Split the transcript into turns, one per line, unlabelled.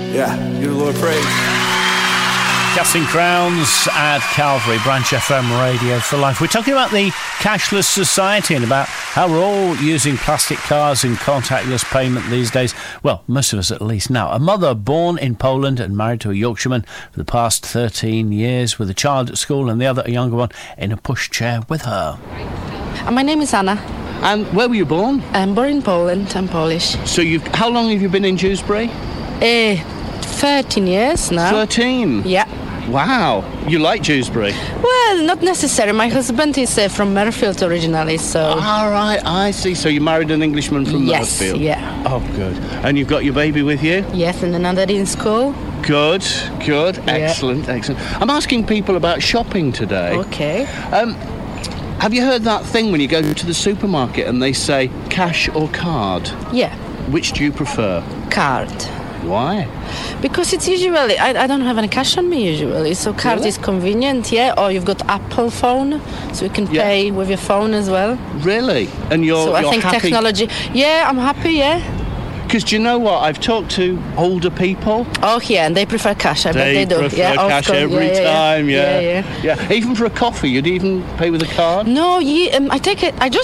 Yeah, give the Lord praise.
Casting Crowns at Calvary, Branch FM Radio for Life. We're talking about the cashless society and about how we're all using plastic cards and contactless payment these days. Well, most of us at least now. A mother born in Poland and married to a Yorkshireman for the past 13 years with a child at school and the other, a younger one, in a pushchair with her.
My name is Anna.
And where were you born?
I'm born in Poland. I'm Polish.
So how long have you been in Dewsbury?
13 years now.
13?
Yeah.
Wow. You like Dewsbury?
Well, not necessarily. My husband is from Murfield originally, so...
All right, I see. So you married an Englishman from Murfield?
Yes, yeah.
Oh, good. And you've got your baby with you?
Yes, and another in school.
Good.
Yeah.
Excellent. I'm asking people about shopping today.
Okay.
Have you heard that thing when you go to the supermarket and they say cash or card?
Yeah.
Which do you prefer?
Card.
Why?
Because it's usually, I don't have any cash on me usually, so card is convenient, yeah, or you've got Apple phone, so you can pay with your phone as well.
Really? And you're
I think
happy?
Technology, yeah, I'm happy, yeah.
Because do you know what? I've talked to older people.
Oh, yeah, and they prefer cash, I bet they do.
They prefer cash every time, yeah. Even for a coffee, you'd even pay with a card?
No, I take it, I just